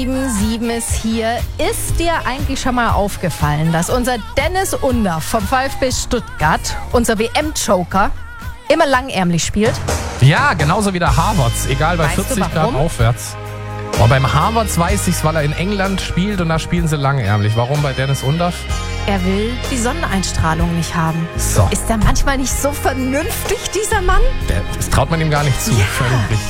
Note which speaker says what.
Speaker 1: 7 ist hier. Ist dir eigentlich schon mal aufgefallen, dass unser Dennis Undaff vom VfB Stuttgart, unser WM-Joker, immer langärmlich spielt?
Speaker 2: Ja, genauso wie der Havertz, egal bei
Speaker 1: Weißt du
Speaker 2: 40 Grad
Speaker 1: warum?
Speaker 2: aufwärts. Oh, beim Havertz weiß ich's, weil er in England spielt und da spielen sie langärmlich. Warum bei Dennis Undaff?
Speaker 1: Er will die Sonneneinstrahlung nicht haben.
Speaker 2: So.
Speaker 1: Ist er manchmal nicht so vernünftig, dieser Mann?
Speaker 2: Das traut man ihm gar nicht zu.
Speaker 1: Ja.
Speaker 2: Völlig richtig.